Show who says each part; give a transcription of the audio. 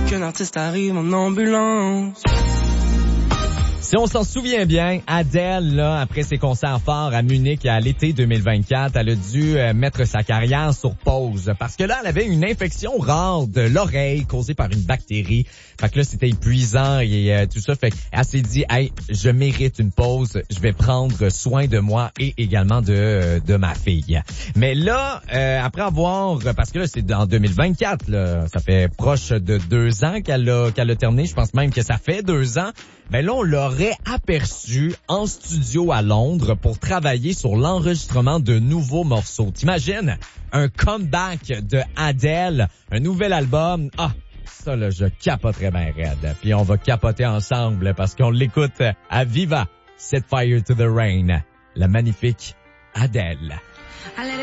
Speaker 1: qu'un artiste arrive en ambulance.
Speaker 2: Si on s'en souvient bien, Adele, là, après ses concerts forts à Munich à l'été 2024, elle a dû mettre sa carrière sur pause parce que là, elle avait une infection rare de l'oreille causée par une bactérie. Fait que là, c'était épuisant et tout ça. Fait qu'elle s'est dit, hey, je mérite une pause. Je vais prendre soin de moi et également de ma fille. Mais là, après avoir, parce que là, c'est en 2024, là, ça fait proche de 2 ans qu'elle a terminé. Je pense même que ça fait 2 ans. Ben là, on l'aurait aperçu en studio à Londres pour travailler sur l'enregistrement de nouveaux morceaux. T'imagines? Un comeback de Adele, un nouvel album. Ah, ça là, je capoterais bien raide. Puis on va capoter ensemble parce qu'on l'écoute à Viva, Set Fire to the Rain, la magnifique Adele.